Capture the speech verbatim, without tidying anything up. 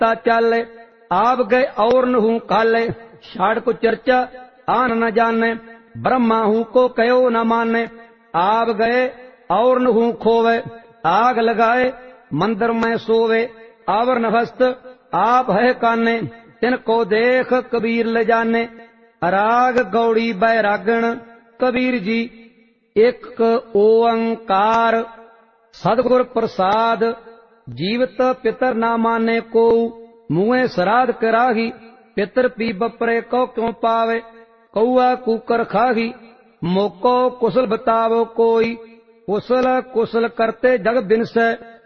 ता चाले। आप गए और नहू काले, छाड़ को चर्चा आन न जाने। ब्रह्मा हूँ को कयो न माने, आप गए और नहू खोवे। आग लगाए मंदिर में सोवे, आवरण हस्त आप है काने। तिनको देख कबीर ले जाने, राग गौड़ी बैरागण कबीर जी। एक ओंकार सदगुर प्रसाद, जीवत पितर ना माने को। मुँहे श्राद्ध कराही, पितर पी बपरे को क्यों पावे। कौआ कुकर खाही, मोको कुशल बतावो कोई। कुशल कुशल करते जग बिनसे,